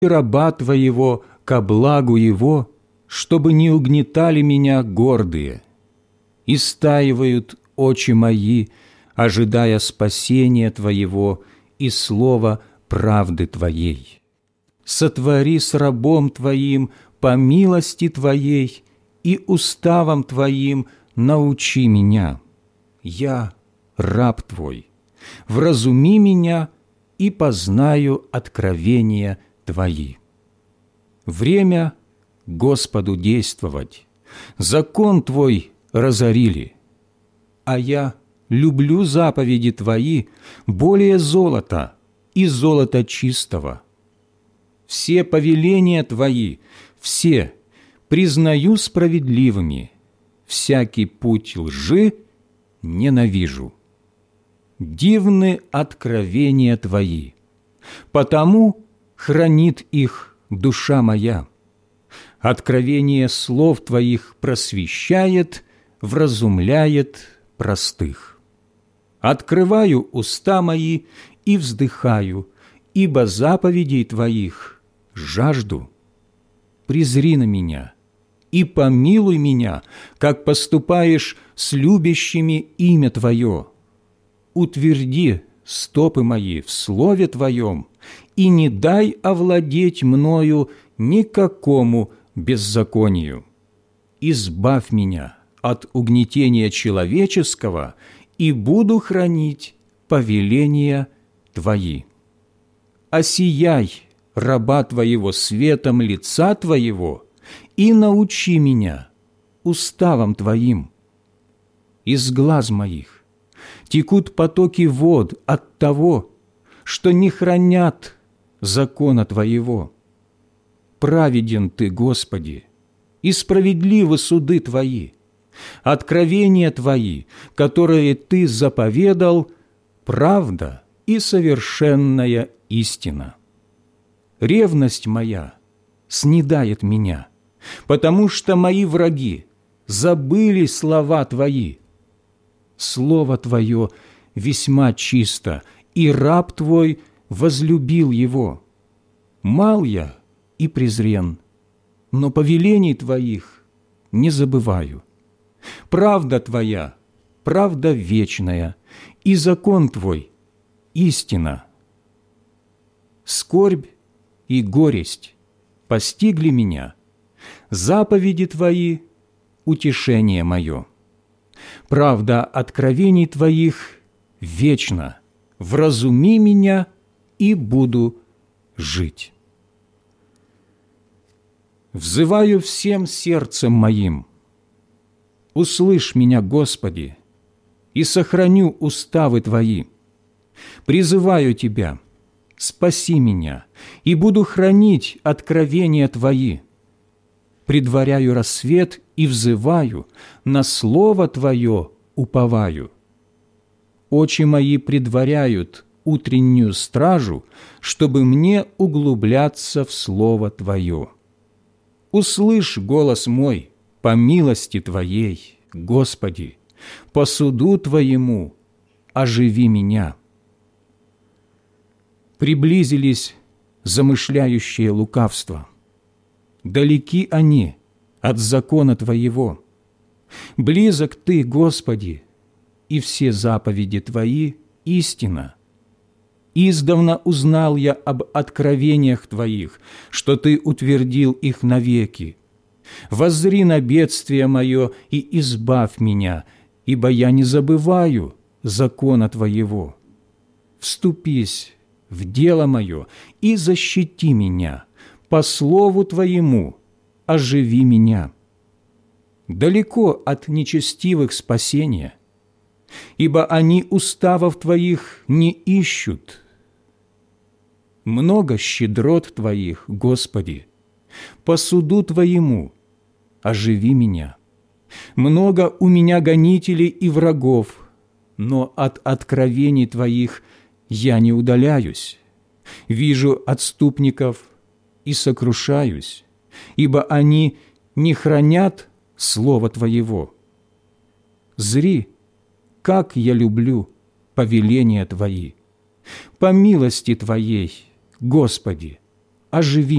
раба Твоего ко благу его, чтобы не угнетали меня гордые. Истаивают очи мои, ожидая спасения Твоего и слова правды Твоей. Сотвори с рабом Твоим по милости Твоей, и уставом Твоим научи меня. Я раб Твой, вразуми меня и познаю откровения Твои. Время Господу действовать, закон Твой разорили, а я люблю заповеди Твои более золота и золота чистого. Все повеления Твои, все признаю справедливыми, всякий путь лжи ненавижу. Дивны откровения Твои, потому хранит их душа моя. Откровение слов Твоих просвещает, вразумляет простых. Открываю уста мои и вздыхаю, ибо заповедей Твоих жажду. Презри на меня и помилуй меня, как поступаешь с любящими имя Твое. Утверди стопы мои в слове Твоем и не дай овладеть мною никакому беззаконию. Избавь меня от угнетения человеческого и буду хранить повеления Твои. Осияй раба Твоего светом лица Твоего и научи меня уставам Твоим. Из глаз моих текут потоки вод от того, что не хранят закона Твоего. Праведен Ты, Господи, и справедливы суды Твои. Откровения Твои, которые Ты заповедал, правда и совершенная истина. Ревность моя снедает меня, потому что мои враги забыли слова Твои. Слово Твое весьма чисто, и раб Твой возлюбил его. Мал я и презрен, но повелений Твоих не забываю. Правда Твоя, правда вечная, и закон Твой – истина. Скорбь и горесть постигли меня, заповеди Твои – утешение мое. Правда откровений Твоих вечна, вразуми меня, и буду жить. Взываю всем сердцем моим. Услышь меня, Господи, и сохраню уставы Твои. Призываю Тебя, спаси меня, и буду хранить откровения Твои. Предваряю рассвет и взываю, на Слово Твое уповаю. Очи мои предваряют утреннюю стражу, чтобы мне углубляться в Слово Твое. Услышь голос мой по милости Твоей, Господи, по суду Твоему оживи меня. Приблизились замышляющие лукавство. Далеки они от закона Твоего. Близок Ты, Господи, и все заповеди Твои – истина. Издавна узнал я об откровениях Твоих, что Ты утвердил их навеки. Воззри на бедствие мое и избавь меня, ибо я не забываю закона Твоего. Вступись в дело мое и защити меня, по слову Твоему оживи меня. Далеко от нечестивых спасения, ибо они уставов Твоих не ищут. Много щедрот Твоих, Господи, по суду Твоему оживи меня. Много у меня гонителей и врагов, но от откровений Твоих я не удаляюсь. Вижу отступников и сокрушаюсь, ибо они не хранят Слова Твоего. Зри, как я люблю повеления Твои. По милости Твоей, Господи, оживи